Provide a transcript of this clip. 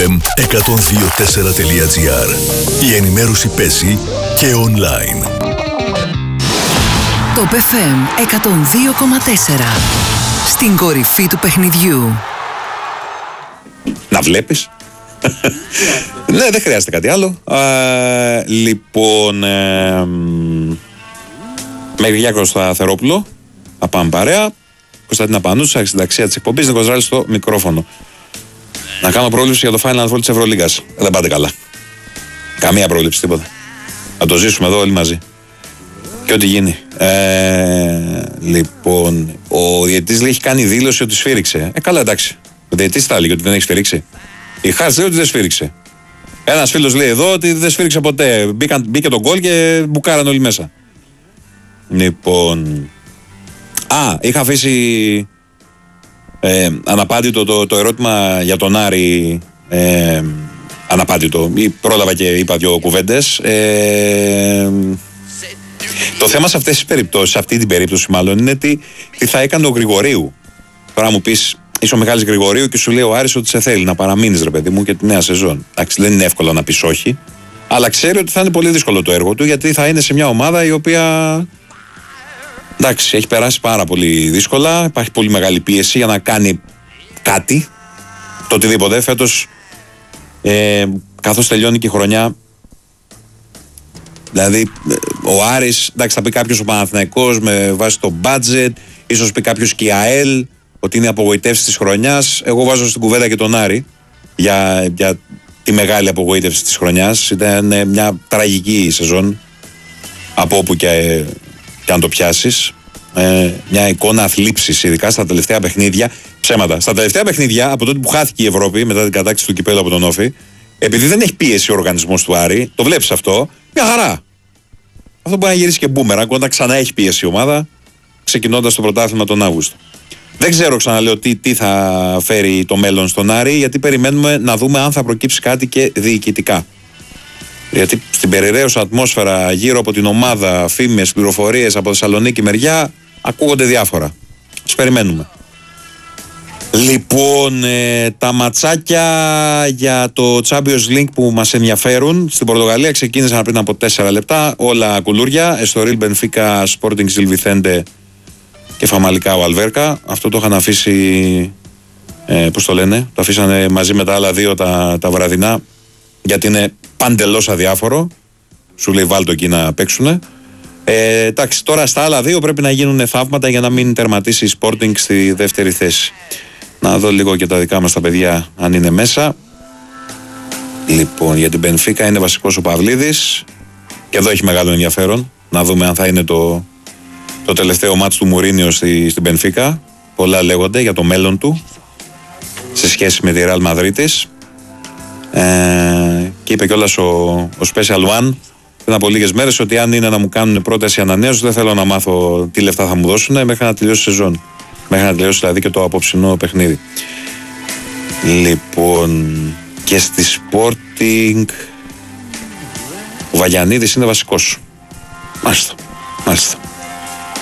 FM 102.4.gr. Η ενημέρωση παίζει και online. Top FM 102,4. Στην κορυφή του παιχνιδιού. Να βλέπεις. Ναι, δεν χρειάζεται κάτι άλλο. Λοιπόν, με Κυριάκο Σταθερόπουλο θα πάμε παρέα. Κωνσταντίνα Πανούτσα, συνταξία της εκπομπής. Νίκος Ράλης στο μικρόφωνο. Να κάνω πρόληψη για το Final Four της Ευρωλίγκας. Δεν πάτε καλά. Καμία πρόληψη, τίποτα. Θα το ζήσουμε εδώ όλοι μαζί. Και ό,τι γίνει. Λοιπόν, ο διαιτητής λέει έχει κάνει δήλωση ότι σφύριξε. Καλά, εντάξει. Ο διαιτητής θα έλεγε ότι δεν έχει σφυρίξει. Η Χάρτς λέει ότι δεν σφύριξε. Ένας φίλος λέει εδώ ότι δεν σφύριξε ποτέ. Μπήκε τον γκολ και μπουκάραν όλοι μέσα. Λοιπόν. Είχα αφήσει αναπάντητο το ερώτημα για τον Άρη. Αναπάντητο. Πρόλαβα και είπα δύο κουβέντες. Το θέμα σε αυτές τις περιπτώσεις, σε αυτή την περίπτωση μάλλον, είναι τι θα έκανε ο Γρηγορίου. Τώρα μου πεις, είσαι ο Μιχάλης Γρηγορίου και σου λέει ο Άρης ότι σε θέλει να παραμείνεις, ρε παιδί μου, και τη νέα σεζόν. Εντάξει, δεν είναι εύκολο να πεις όχι, αλλά ξέρει ότι θα είναι πολύ δύσκολο το έργο του, γιατί θα είναι σε μια ομάδα η οποία, εντάξει, έχει περάσει πάρα πολύ δύσκολα. Υπάρχει πολύ μεγάλη πίεση για να κάνει κάτι, το οτιδήποτε. Φέτος, καθώς τελειώνει και η χρονιά, δηλαδή ο Άρης, εντάξει, θα πει κάποιος ο Παναθηναϊκός με βάση το budget, ίσως πει κάποιος και η ΑΕΛ ότι είναι απογοητεύσεις της χρονιάς. Εγώ βάζω στην κουβέντα και τον Άρη για τη μεγάλη απογοήτευση της χρονιάς. Ήταν μια τραγική σεζόν από όπου και αν το πιάσεις. Μια εικόνα θλίψης, ειδικά στα τελευταία παιχνίδια. Ψέματα. Στα τελευταία παιχνίδια, από τότε που χάθηκε η Ευρώπη μετά την κατάκτηση του κυπέλλου από τον Όφη, επειδή δεν έχει πίεση ο οργανισμός του Άρη, το βλέπεις αυτό, μια χαρά. Αυτό μπορεί να γυρίσει και μπούμεραγκ όταν ξανά έχει πίεση η ομάδα, ξεκινώντας το πρωτάθλημα τον Αύγουστο. Δεν ξέρω, ξαναλέω, τι θα φέρει το μέλλον στον Άρη, γιατί περιμένουμε να δούμε αν θα προκύψει κάτι και διοικητικά. Γιατί στην περιραίωσα ατμόσφαιρα γύρω από την ομάδα, φήμες, πληροφορίες από Θεσσαλονίκη μεριά, ακούγονται διάφορα. Ας περιμένουμε. Λοιπόν, τα ματσάκια για το Champions League που μας ενδιαφέρουν στην Πορτογαλία ξεκίνησαν πριν από 4 λεπτά. Όλα κουλούρια. Εστορίλ, Μπενφίκα, Sporting Gil Vicente και Φαμαλικά ο Αλβέρκα. Αυτό το είχαν αφήσει, πώς το λένε, το αφήσανε μαζί με τα άλλα δύο τα βραδινά, γιατί είναι παντελώς αδιάφορο. Σου λέει βάλτο εκεί να παίξουνε. Εντάξει, τώρα στα άλλα δύο πρέπει να γίνουν θαύματα για να μην τερματίσει η Sporting στη δεύτερη θέση. Να δω λίγο και τα δικά μας τα παιδιά αν είναι μέσα. Λοιπόν, για την Μπενφίκα είναι βασικός ο Παυλίδης. Και εδώ έχει μεγάλο ενδιαφέρον να δούμε αν θα είναι το τελευταίο μάτς του Μουρίνιο στην Μπενφίκα. Πολλά λέγονται για το μέλλον του σε σχέση με τη Ρεάλ Μαδρίτης. Και είπε κιόλας ο Special One πριν από λίγες μέρες ότι αν είναι να μου κάνουν πρόταση ανανέωση, δεν θέλω να μάθω τι λεφτά θα μου δώσουν μέχρι να τελειώσει η σεζόν. Μέχρι να τελειώσει δηλαδή και το απόψινό παιχνίδι. Λοιπόν, και στη Sporting ο Βαγιανίδης είναι βασικός. Μάλιστα.